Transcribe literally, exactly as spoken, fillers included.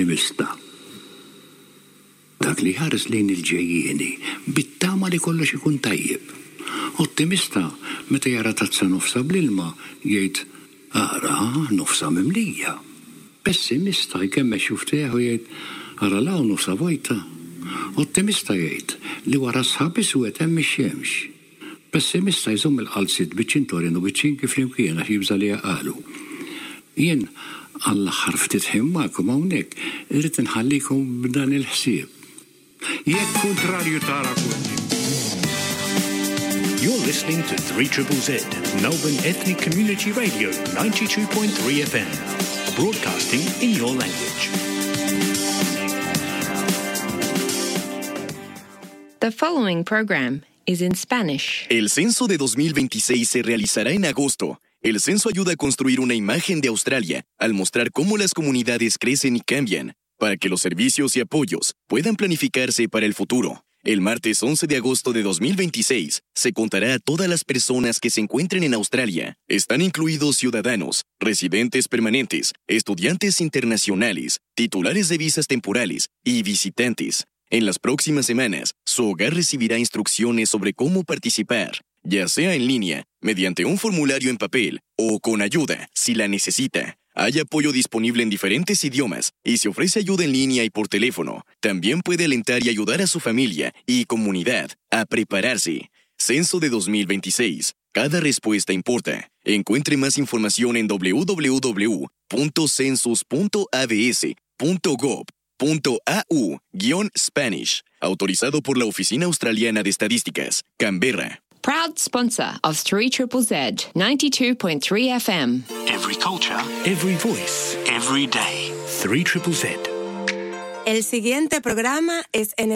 ottimista. Dak li ħares lejn il-ġejjieni, bittama li kollox ikun tajjeb. Ottimista meta jara tazza nofsa bl-ilma jgħid ara nofsa mimlija. Pessimista jkemmex juftieħ u jgħid ara law nofsa vojta. Ottimista jgħid li wara sħabis u qed hemm ix-xemx. Pessimista jżomm il-qalsit biċ-ċintorin u biċ-ċinki flimkien għax jibża li jaqalu. Jien għall-aħħar ftit ħin magħkom hawnhekk irrid inħallikom b'dan il-ħsieb. Jekk kontrarju tara kunti. You're listening to three Z Z, Melbourne Ethnic Community Radio, ninety-two point three F M, broadcasting in your language. The following program is in Spanish. El censo de dos mil veintiséis se realizará en agosto. El censo ayuda a construir una imagen de Australia al mostrar cómo las comunidades crecen y cambian, para que los servicios y apoyos puedan planificarse para el futuro. El martes once de agosto de dos mil veintiséis se contará a todas las personas que se encuentren en Australia. Están incluidos ciudadanos, residentes permanentes, estudiantes internacionales, titulares de visas temporales y visitantes. En las próximas semanas, su hogar recibirá instrucciones sobre cómo participar, ya sea en línea, mediante un formulario en papel o con ayuda, si la necesita. Hay apoyo disponible en diferentes idiomas y se ofrece ayuda en línea y por teléfono. También puede alentar y ayudar a su familia y comunidad a prepararse. Censo de dos mil veintiséis. Cada respuesta importa. Encuentre más información en w w w punto census punto a b s punto gov punto a u guion Spanish. Autorizado por la Oficina Australiana de Estadísticas, Canberra. Proud sponsor of three Z Z, ninety-two point three F M. Every culture, every voice, every day. three Z Z. El siguiente programa es en